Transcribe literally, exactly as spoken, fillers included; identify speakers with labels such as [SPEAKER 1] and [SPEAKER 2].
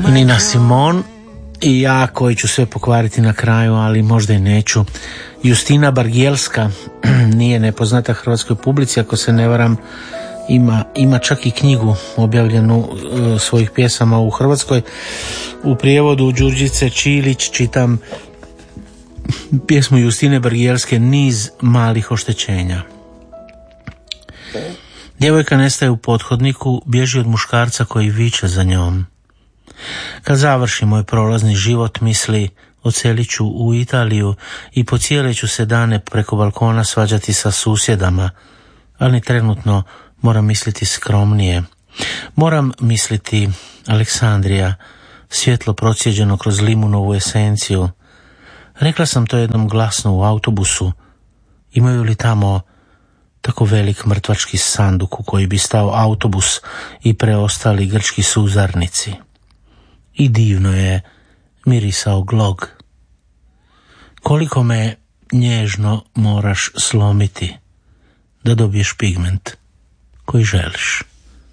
[SPEAKER 1] Nina Simone i ja koji ću sve pokvariti na kraju, ali možda i neću. Justina Bargielska nije nepoznata hrvatskoj publici, ako se ne varam. Ima, ima čak i knjigu objavljenu e, svojih pjesama u Hrvatskoj. U prijevodu Đurđice Čilić čitam pjesmu Justine Bargielske Niz malih oštećenja. Djevojka nestaje u pothodniku, bježi od muškarca koji viče za njom. Kad završi moj prolazni život, misli, odselit ću u Italiju i po cijele ću se dane preko balkona svađati sa susjedama, ali trenutno moram misliti skromnije. Moram misliti Aleksandrija, svjetlo procijeđeno kroz limunovu esenciju. Rekla sam to jednom glasno u autobusu. Imaju li tamo tako velik mrtvački sanduk u koji bi stao autobus i preostali grčki suzarnici? I divno je mirisao glog. Koliko me nježno moraš slomiti da dobiješ pigment koji želiš.